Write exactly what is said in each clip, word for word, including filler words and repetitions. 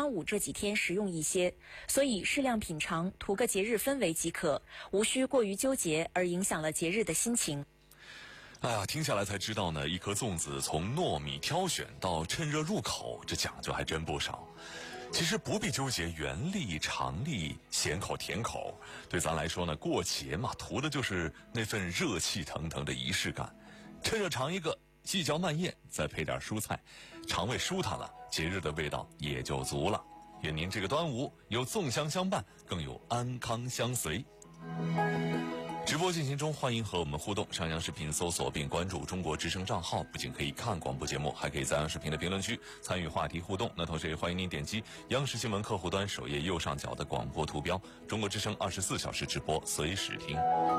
端午这几天实用一些，所以适量品尝，图个节日氛围即可，无需过于纠结而影响了节日的心情。 哎呀，听下来才知道呢，一颗粽子从糯米挑选到趁热入口，这讲究还真不少。其实不必纠结原力、常力、咸口、甜口，对咱来说呢，过节嘛，图的就是那份热气腾腾的仪式感。趁热尝一个，细嚼慢咽，再配点蔬菜，肠胃舒坦了，节日的味道也就足了。愿您这个端午有粽香相伴，更有安康相随。直播进行中，欢迎和我们互动。上央视频搜索并关注中国之声账号，不仅可以看广播节目，还可以在央视频的评论区参与话题互动。那同时也欢迎您点击央视新闻客户端首页右上角的广播图标，中国之声二十四小时直播，随时听。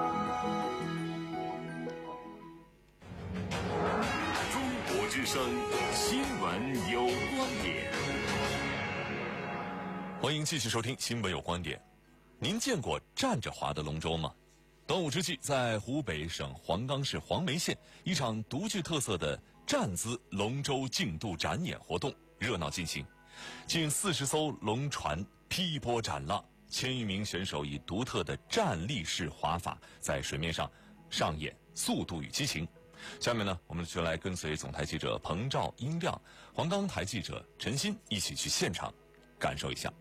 中国之声新闻有观点， 欢迎继续收听新闻有观点。您见过站着划的龙舟吗？端午之际，在湖北省黄冈市黄梅县，一场独具特色的站姿龙舟竞渡展演活动热闹进行，近四十艘龙船劈波斩浪，千余名选手以独特的站立式划法在水面上上演速度与激情。下面呢，我们就来跟随总台记者彭兆、殷亮、黄冈台记者陈鑫一起去现场感受一下。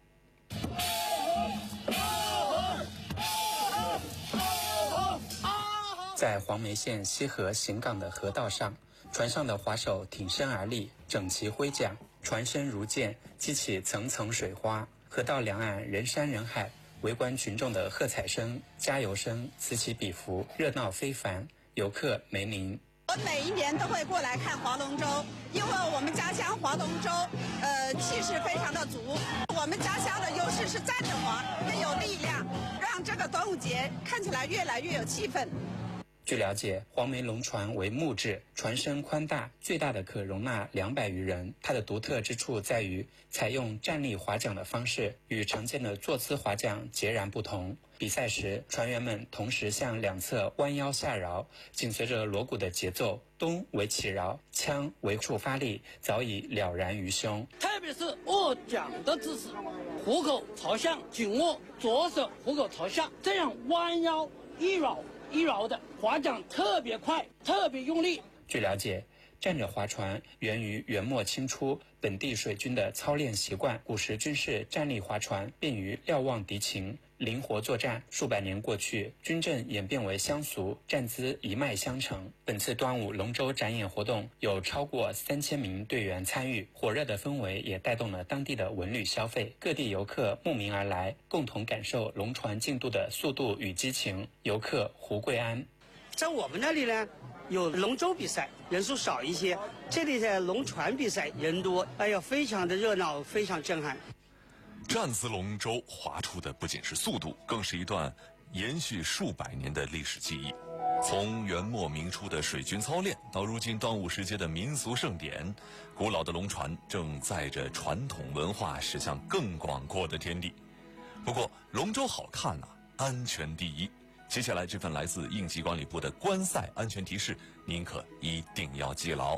在黄梅县西河行港的河道上，船上的划手挺身而立，整齐挥桨，船身如箭，激起层层水花。河道两岸人山人海，围观群众的喝彩声、加油声此起彼伏，热闹非凡。游客梅林， 我每一年都会过来看划龙舟，因为我们家乡划龙舟，呃，气势非常的足。我们家乡的优势是站着划，更有力量，让这个端午节看起来越来越有气氛。 据了解，黄梅龙船为木质，船身宽大，最大的可容纳两百余人。它的独特之处在于采用站立划桨的方式，与常见的坐姿划桨截然不同。比赛时，船员们同时向两侧弯腰下饶，紧随着锣鼓的节奏，咚为起饶，锵为触发力，早已了然于胸。 特别是握桨的姿势，虎口朝向，紧握左手，虎口朝下，这样弯腰一绕一绕的划桨特别快，特别用力。 据了解，站着划船源于元末清初本地水军的操练习惯，古时军事站立划船便于瞭望敌情，灵活作战。数百年过去，军阵演变为乡俗，站姿一脉相承。本次端午龙舟展演活动有超过三千名队员参与，火热的氛围也带动了当地的文旅消费，各地游客慕名而来，共同感受龙船竞渡的速度与激情。游客胡桂安， 在我们那里呢，有龙舟比赛，人数少一些；这里的龙船比赛人多，哎呀，非常的热闹，非常震撼。 站姿龙舟划出的不仅是速度，更是一段延续数百年的历史记忆。从元末明初的水军操练，到如今端午时节的民俗盛典，古老的龙船正载着传统文化驶向更广阔的天地。不过，龙舟好看啊，安全第一。接下来这份来自应急管理部的观赛安全提示，您可一定要记牢。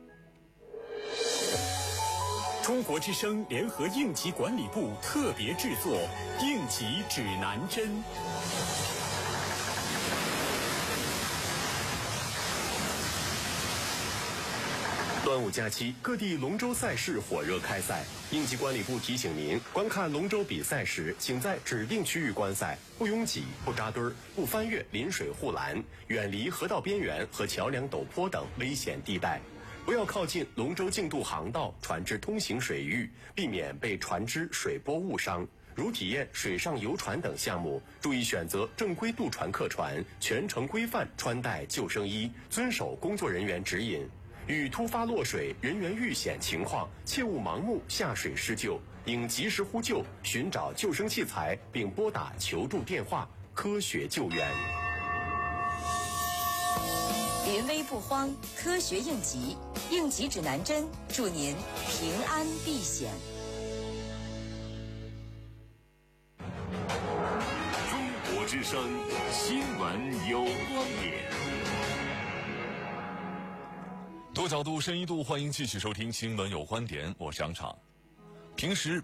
中国之声联合应急管理部特别制作《应急指南针》。端午假期，各地龙舟赛事火热开赛。应急管理部提醒您，观看龙舟比赛时，请在指定区域观赛，不拥挤、不扎堆儿、不翻越临水护栏，远离河道边缘和桥梁陡坡等危险地带。不要靠近龙舟竞渡航道、船只通行水域，避免被船只水波误伤。如体验水上游船等项目，注意选择正规渡船客船，全程规范穿戴救生衣，遵守工作人员指引。遇突发落水、人员遇险情况，切勿盲目下水施救，应及时呼救，寻找救生器材，并拨打求助电话，科学救援。 临危不慌，科学应急，应急指南针，祝您平安避险。 中国之声新闻有观点。 多角度、深一度，欢迎继续收听《新闻有观点》，我是杨畅。平时